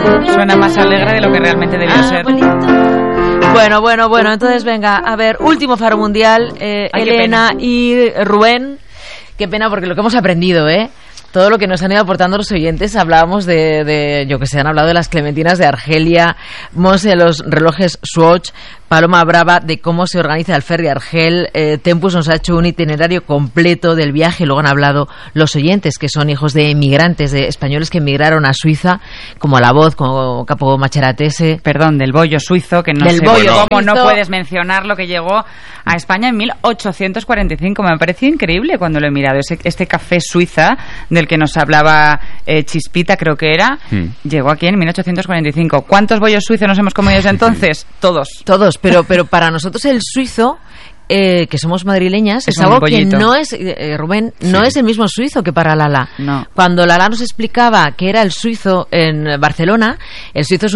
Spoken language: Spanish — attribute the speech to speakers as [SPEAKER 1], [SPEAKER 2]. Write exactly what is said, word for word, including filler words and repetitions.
[SPEAKER 1] Suena más alegre de lo que realmente debió
[SPEAKER 2] ah,
[SPEAKER 1] ser.
[SPEAKER 2] Bonito. Bueno, bueno, bueno, entonces venga, a ver, último Faro Mundial, eh,
[SPEAKER 1] Ay,
[SPEAKER 2] Elena y Rubén. Qué pena, porque lo que hemos aprendido, ¿eh? Todo lo que nos han ido aportando los oyentes, hablábamos de, de yo que sé, han hablado de las clementinas de Argelia, Monse de los relojes Swatch, Paloma Brava de cómo se organiza el ferry Argel, eh, Tempus nos ha hecho un itinerario completo del viaje, luego han hablado los oyentes, que son hijos de emigrantes, de españoles que emigraron a Suiza, como La Voz, como Capo Macheratese.
[SPEAKER 1] Perdón, del bollo suizo, que no
[SPEAKER 2] Del
[SPEAKER 1] sé
[SPEAKER 2] bollo
[SPEAKER 1] cómo
[SPEAKER 2] suizo.
[SPEAKER 1] no puedes mencionar lo que llegó a España en mil ochocientos cuarenta y cinco. Me ha parecido increíble cuando lo he mirado. Ese, este café suiza del que nos hablaba eh, Chispita, creo que era, hmm. llegó aquí en mil ochocientos cuarenta y cinco. ¿Cuántos bollos suizos nos hemos comido desde entonces? Todos.
[SPEAKER 2] Todos, pero, pero para nosotros el suizo... Eh, que somos madrileñas, es,
[SPEAKER 1] es
[SPEAKER 2] algo
[SPEAKER 1] bollito.
[SPEAKER 2] que no es, eh, Rubén,
[SPEAKER 1] sí.
[SPEAKER 2] no es el mismo suizo que para Lala.
[SPEAKER 1] No.
[SPEAKER 2] Cuando Lala nos explicaba que era el suizo en Barcelona, el suizo es